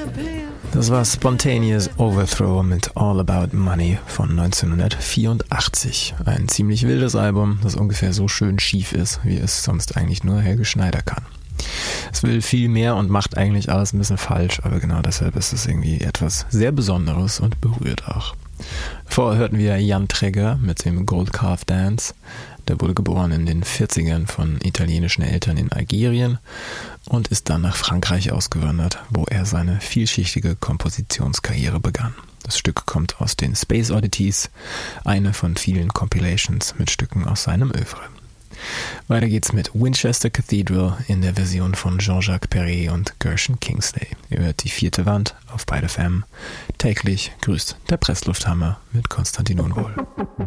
Das war Spontaneous Overthrow mit All About Money von 1984. Ein ziemlich wildes Album, das ungefähr so schön schief ist, wie es sonst eigentlich nur Helge Schneider kann. Es will viel mehr und macht eigentlich alles ein bisschen falsch, aber genau deshalb ist es irgendwie etwas sehr Besonderes und berührt auch. Vorher hörten wir Jan Tregger mit dem Gold Calf Dance. Der wurde geboren in den 40ern von italienischen Eltern in Algerien und ist dann nach Frankreich ausgewandert, wo er seine vielschichtige Kompositionskarriere begann. Das Stück kommt aus den Space Oddities, eine von vielen Compilations mit Stücken aus seinem Œuvre. Weiter geht's mit Winchester Cathedral in der Version von Jean-Jacques Perret und Gershon Kingsley. Ihr hört die 4. Wand auf Beide FM. Täglich grüßt der Presslufthammer mit Konstantin Unwohl.